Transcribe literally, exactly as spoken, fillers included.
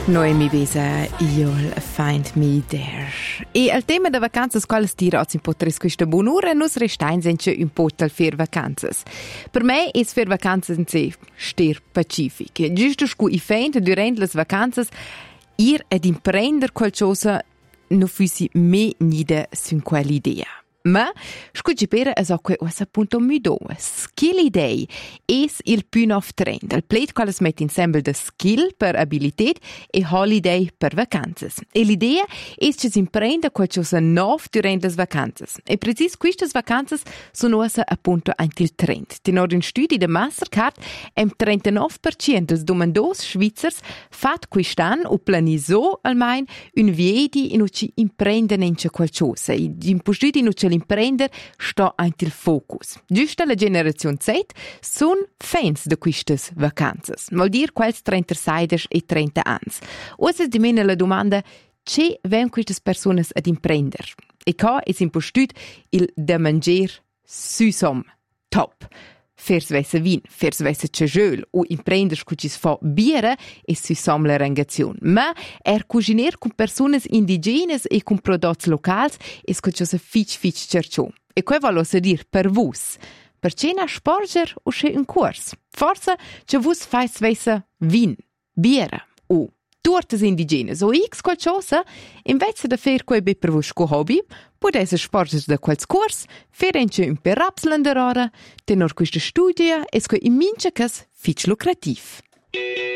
Noemi Besa, You'll Find Me There. E il tema delle vacanze quale stira oggi in potres questa buon'ora nos restain senza un po' tal fer vacanze. Per me è fer vacanze in sé stir pacifiche. Giusto scu i feint durante le vacanze ir ad imprender qualcosa non fussi me nida su quell'idea. Ma, scusi per es acque was appunto mido. Skill idea es il più nov trend. Il plate quale si mette insieme de skill per abilità e holiday per vacanze. E l'idea es che si imprenda qualcosa nov durante le vacanze. E precis queste vacanze sono ossa appunto anche il trend. Tenor un studio de Mastercard, em trentanove per cento des domandos schweizers fat quest'anno o planiso almeno un viedi in cui imprendere qualcosa. In postudi in cui l'imprender sta anche il focus. Giusto la generazione Z sono fans di queste vacanze. Vuol dire quels trentasei e trenta anni. Ora di me la domanda, c'è ven queste persone ad imprender? E qua è in postudi il da mangiare susom top. Fers vesse vin, fers vesse cegeul o imprender scuci fa biere e susom la rangazione. Ma er cuciner con persone indigenes e con prodotti locali e scuci se fitch fitch cerciò. E qua voglio dire per vos. Per cena sporger o c'è un corso. Forse che vos fais vesse vin, biere o tortes indigenes o x qualcosa, invece de fer quei be per vos co hobby, potesse sporger da quels curs, ference un per rapslan der ora, tenor questa studia es quei in mince cas fitch lucrativ.